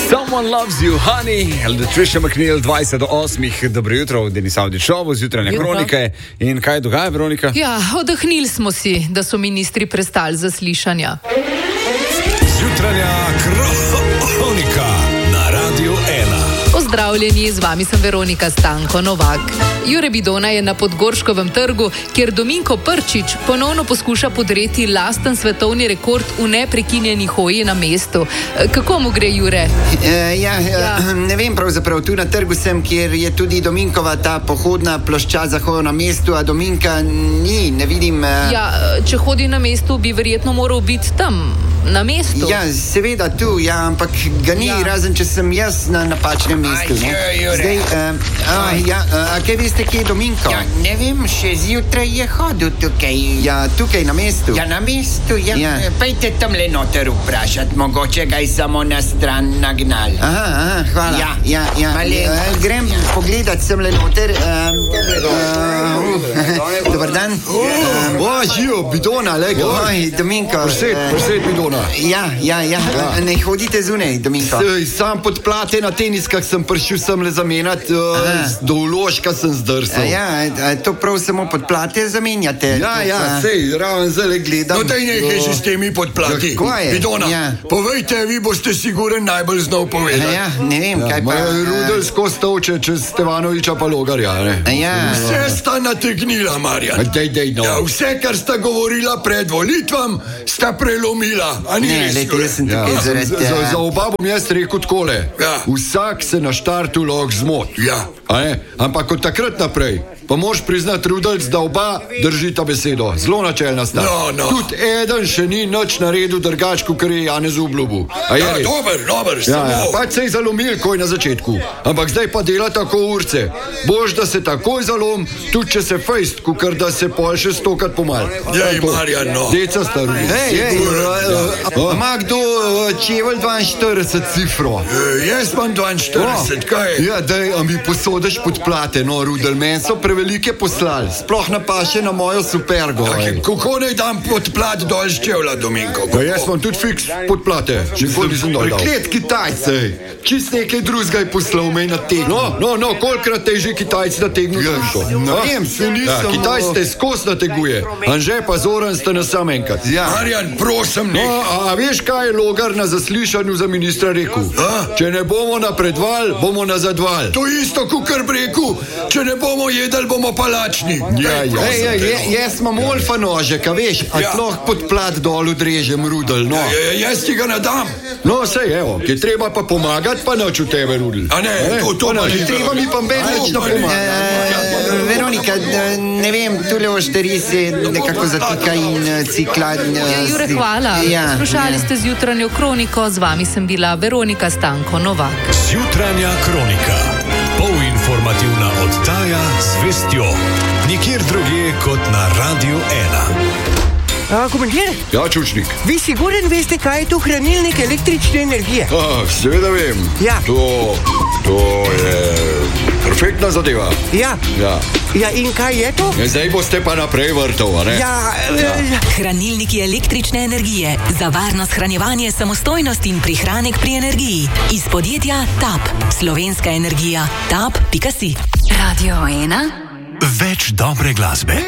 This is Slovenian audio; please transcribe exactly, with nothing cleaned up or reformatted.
Someone Loves You, Honey, Tricia McNeil, dvajset do osmih. Dobro jutro v Denis Audio Showu, zjutrajne kronike. In kaj dogaja, Veronika? Ja, oddahnili smo si, da so ministri prestali zaslišanja. Zjutranja kronika na Radiu ena. Pozdravljeni, z vami sem Veronika Stanko Novak. Jure Bidona je na Podgorškovem trgu, kjer Dominko Prčič ponovno poskuša podreti lasten svetovni rekord v neprekinjeni hoji na mestu. Kako mu gre, Jure? Uh, ja, ja. Uh, ne vem pravzaprav, tu na trgu sem, kjer je tudi Dominkova ta pohodna ploščad za hojo na mestu, a Dominka ni, ne vidim... Uh... Ja, če hodi na mestu, bi verjetno moral biti tam, na mestu. Ja, seveda tu, ja, ampak ga ni, ja. Razen če sem jaz na napačnem mestu. Aj, Jure. Zdaj, uh, a, ja, uh, a kaj veste, kje je Dominko? Ja, ne vem, še zjutraj je hodil tukaj. Ja, tukaj na mestu. Ja, na mestu, ja. Ja. Pejte tam le noter vprašati, mogoče ga je samo na stran nagnal. Aha, aha, hvala. Ja, ja, ja. Malenkost, Uh, grem ja. pogledat sem le noter. Uh, uh, Dobar dan. O, živo, Bidona, lega. Oj, Dominko. Presed, uh, presed, Bidona. Ja, ja, ja, ja. Ne hodite zunaj, Dominko. Sej, sam pod plate na teniskah sem prišel sem le zamenjati, uh, do uložka sem zdrsal. A ja, a to prav samo pod plate zamenjate? Ja, ja, sej, raven zdaj gledam. No, daj nekaj že s temi podplati. Kako je? Bidona, Ja. povejte, vi boste siguren najbolj znal A povedati. ja, ne vem, Ja, kaj pa... Maja Rudel skozi tovče čez Stevanoviča pa Logarja, ne? A ja, Vse sta nategnila, Marjan. Dej, dej, no. Ja, vse, kar sta govorila pred volitvam, sta prelomila. A ni ne, res, lejte, Jure? jaz sem Ja, tukaj za, zaradi... za, za oba bom jaz rekel takole. Ja. Vsak se na štartu lahko zmot. Ja. A ne? Ampak od takrat naprej pa moš priznati, Rudelc, da oba držita besedo. Zelo načelna sta. No, no. Tudi eden še ni nič naredil drugačko, kar je Janez obljubil. A je Ja, res? dober, dober, Ja, ja, samo. pač se je zalomil, ko je na začetku. Ampak zdaj pa dela tako urce. Bož, da se takoj zalom, tudi če se fejst, kukar da se pol še stokat pomal. Jej, Marjan, no. Deca sta Rudelc. Hej, hej, ima kdo uh, čevelj dvainštirideset cifro? E, jaz imam dvainštirideset, kaj je? Ja, daj, a mi posodeš pod plate, no, Rudel, meni so prevelike poslali. Sploh ne paše na mojo supergo. ej. Kako naj dam podplat dol z čevlja, Dominko? Ja, jaz imam tudi fiks pod plate, če nikoli nisem dol dal. Preklet Kitajce, čist nekaj drugega je poslal me na tegno. No, no, no, kolikrat te je že Kitajci nategnil? Ja, ne vem, se nisem... Ja, Kitajci te skos nateguje, Anže pa Zoran ste na sam enkrat. Ja. Marjan, prosim, ne. No, a veš, kaj je Logar na zaslišanju za ministra rekel? A? Če ne bomo napredvali, bomo nazadvali. To isto, kukar bi rekel, če ne bomo jedli, bomo palačni. Ja, ja. Ej, ej, je, jaz imam olfa nožek, a veš, a Ja. sploh pod plat dol odrežem, Rudel, no. Ja, ja, jaz ti ga ne dam. No, sej, evo, ki je treba pa pomagati, pa noč v tebe, Rudel. A ne, to- to Pa pa nič, ni treba mi pa Aj, več to pa ni. pomagati. Uh, Veronika, eh, ne vem, tule ošteri se nekako zatika in uh, cikla. Uh, Ja, Jure, hvala. Ja, Poslušali ja. ste zjutranjo kroniko, z vami sem bila Veronika Stanko Novak. Zjutranja kronika. Polinformativna oddaja z vestjo. Nikjer drugje kot na Radiu ena. A, komandir, Ja, čučnik. vi siguren veste, kaj je to hranilnik električne energije? Ah, seveda vem. Ja. To, to je perfektna zadeva. Ja. Ja. Ja, in kaj je to? Ja, zdaj boste pa naprej vrtov, a ne? Ja, ja. Hranilniki električne energije za varno shranjevanje, samostojnost in prihranek pri energiji. Iz podjetja Tap. Slovenska energija. tap pika si. Radio ena. Več dobre glasbe.